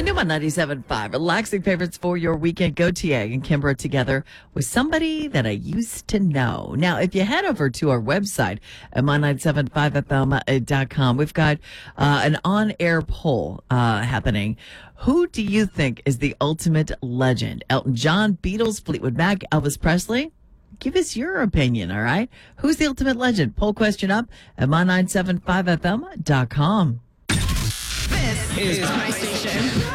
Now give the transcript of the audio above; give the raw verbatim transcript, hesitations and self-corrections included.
New one ninety-seven point five. Relaxing favorites for your weekend. Go T A and Kimbra together with somebody that I used to know. Now, if you head over to our website at my nine seven five F M dot com, we've got uh, an on-air poll uh, happening. Who do you think is the ultimate legend? Elton John, Beatles, Fleetwood Mac, Elvis Presley? Give us your opinion, all right? Who's the ultimate legend? Poll question up at my nine seven five F M dot com. This is my station.